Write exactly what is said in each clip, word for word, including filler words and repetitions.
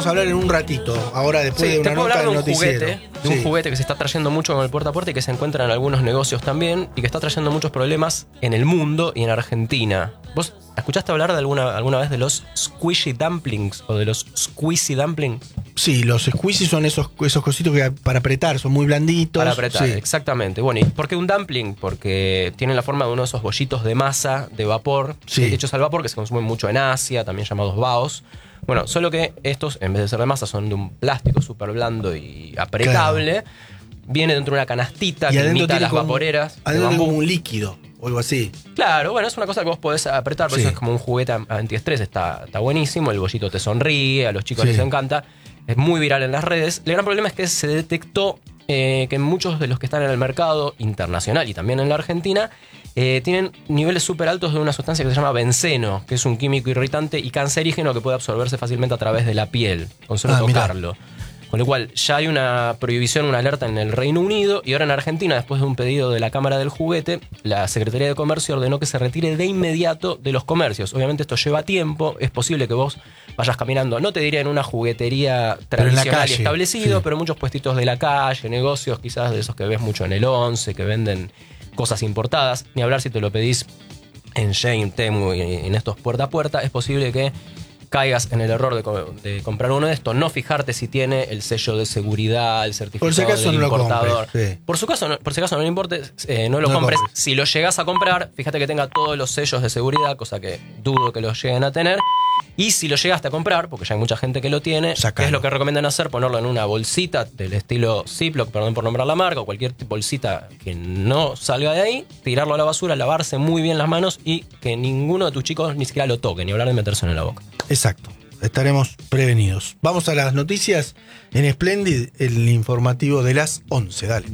vamos a hablar en un ratito, ahora después Sí, de te una puedo nota hablar de del un noticiero. juguete, de un Sí. juguete que se está trayendo mucho con el puerta a puerta y que se encuentra en algunos negocios también y que está trayendo muchos problemas en el mundo y en Argentina. ¿Vos escuchaste hablar de alguna, alguna vez de los squishy dumplings o de los squeezy dumplings? Sí, los squeezy son esos, esos cositos que para apretar, son muy blanditos. Para apretar, Sí. exactamente. Bueno, ¿y por qué un dumpling? Porque tienen la forma de uno de esos bollitos de masa, de vapor, Sí. hechos al vapor, que se consumen mucho en Asia, también llamados baos. Bueno, solo que estos, en vez de ser de masa, son de un plástico súper blando y apretable. Claro. Viene dentro de una canastita Y que imita tiene las como, vaporeras. Adentro tiene como un líquido o algo así. Claro, bueno, es una cosa que vos podés apretar, por Sí. eso es como un juguete antiestrés, está, está buenísimo, el bollito te sonríe, a los chicos Sí. les encanta, es muy viral en las redes. El gran problema es que se detectó eh, que muchos de los que están en el mercado internacional y también en la Argentina eh, tienen niveles súper altos de una sustancia que se llama benceno, que es un químico irritante y cancerígeno que puede absorberse fácilmente a través de la piel, con solo Ah, tocarlo. mirá. Con lo cual ya hay una prohibición, una alerta en el Reino Unido y ahora en Argentina, después de un pedido de la Cámara del Juguete, la Secretaría de Comercio ordenó que se retire de inmediato de los comercios. Obviamente esto lleva tiempo, es posible que vos vayas caminando, no te diría en una juguetería tradicional calle, y establecido, sí. pero muchos puestitos de la calle, negocios quizás de esos que ves mucho en el once, que venden cosas importadas, ni hablar si te lo pedís en Shein, Temu y en estos puerta a puerta, es posible que caigas en el error de, co- de comprar uno de estos, no fijarte si tiene el sello de seguridad, el certificado Por si acaso del no lo importador. compres, sí. Por su caso, no, por si acaso no le importe, eh, no lo No lo compres. compres. Si lo llegas a comprar, fíjate que tenga todos los sellos de seguridad, cosa que dudo que los lleguen a tener. Y si lo llegaste a comprar, porque ya hay mucha gente que lo tiene, Sacalo. ¿qué es lo que recomiendan hacer? Ponerlo en una bolsita del estilo Ziploc, perdón por nombrar la marca, o cualquier bolsita que no salga de ahí, tirarlo a la basura, lavarse muy bien las manos y que ninguno de tus chicos ni siquiera lo toque, ni hablar de metérselo en la boca. Exacto. Estaremos prevenidos. Vamos a las noticias en Splendid, el informativo de las once. Dale.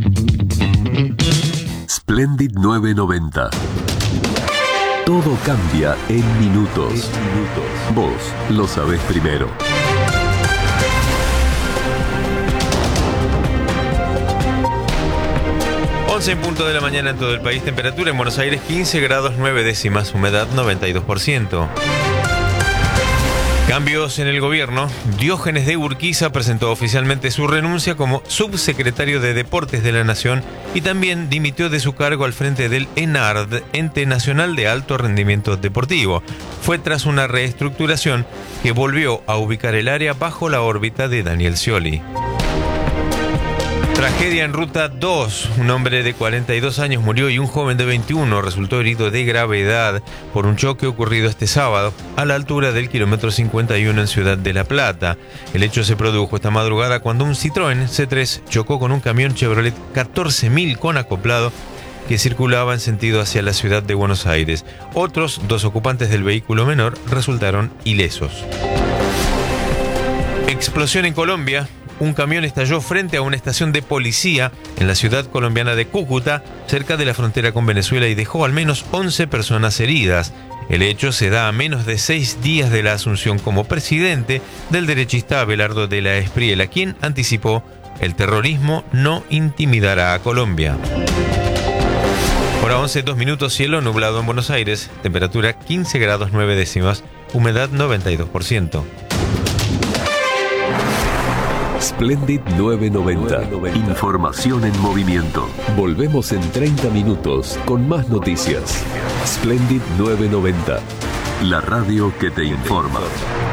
Splendid novecientos noventa. Todo cambia en minutos. minutos. Vos lo sabés primero. once en punto de la mañana en todo el país. Temperatura en Buenos Aires quince grados nueve décimas. Humedad noventa y dos por ciento. Cambios en el gobierno. Diógenes de Urquiza presentó oficialmente su renuncia como subsecretario de Deportes de la Nación y también dimitió de su cargo al frente del ENARD, Ente Nacional de Alto Rendimiento Deportivo. Fue tras una reestructuración que volvió a ubicar el área bajo la órbita de Daniel Scioli. Tragedia en Ruta dos. Un hombre de cuarenta y dos años murió y un joven de veintiuno resultó herido de gravedad por un choque ocurrido este sábado a la altura del kilómetro cincuenta y uno en Ciudad de La Plata. El hecho se produjo esta madrugada cuando un Citroën C tres chocó con un camión Chevrolet catorce mil con acoplado que circulaba en sentido hacia la ciudad de Buenos Aires. Otros dos ocupantes del vehículo menor resultaron ilesos. Explosión en Colombia. Un camión estalló frente a una estación de policía en la ciudad colombiana de Cúcuta, cerca de la frontera con Venezuela, y dejó al menos once personas heridas. El hecho se da a menos de seis días de la asunción como presidente del derechista Abelardo de la Espriella, quien anticipó: el terrorismo no intimidará a Colombia. Hora once, dos minutos, cielo nublado en Buenos Aires, temperatura quince grados nueve décimas, humedad noventa y dos por ciento. Splendid novecientos noventa. Información en movimiento. Volvemos en treinta minutos con más noticias. Splendid novecientos noventa. La radio que te informa.